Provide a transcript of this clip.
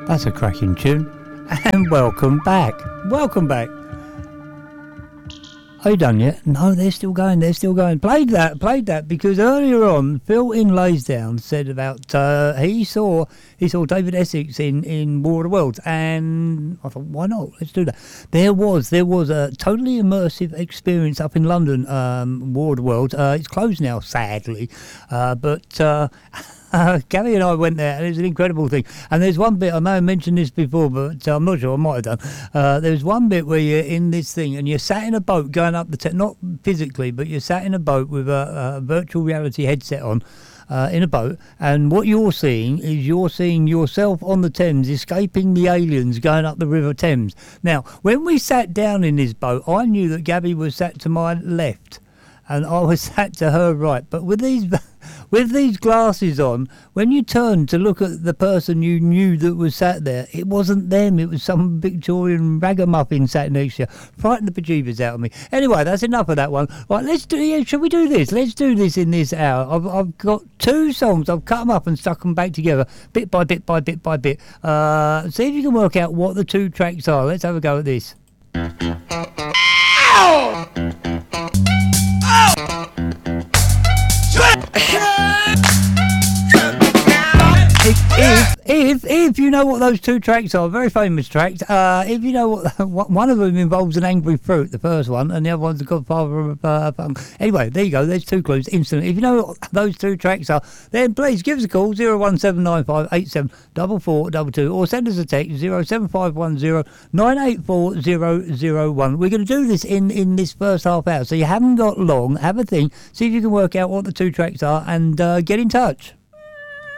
That's a cracking tune. And welcome back. Welcome back. Are you done yet? No, they're still going. Played that because earlier on, Phil in Laysdown said about he saw David Essex in War of the Worlds, and I thought, why not? Let's do that. There was a totally immersive experience up in London, War of the Worlds. It's closed now, sadly, but. Gary and I went there, and it was an incredible thing. And there's one bit, I may have mentioned this before, but I'm not sure, I might have done. There's one bit where you're in this thing, and you're sat in a boat going up the not physically, but you're sat in a boat with a virtual reality headset on, in a boat, and what you're seeing is yourself on the Thames escaping the aliens going up the River Thames. Now, when we sat down in this boat, I knew that Gabby was sat to my left, and I was sat to her right, but with these glasses on, when you turned to look at the person you knew that was sat there, it wasn't them, it was some Victorian ragamuffin sat next to you. Frightened the bejeebers out of me. Anyway, that's enough of that one. Right, shall we do this? Let's do this in this hour. I've got two songs, I've cut them up and stuck them back together, bit by bit by bit by bit. See if you can work out what the two tracks are. Let's have a go at this. Ow! If you know what those two tracks are, very famous tracks. If you know what one of them involves an angry fruit, the first one, and the other one's the Godfather of Punk. Anyway, there you go. There's two clues instantly. If you know what those two tracks are, then please give us a call 01795874422 or send us a text 07510984001. We're going to do this in this first half hour, so you haven't got long. Have a think. See if you can work out what the two tracks are, and get in touch.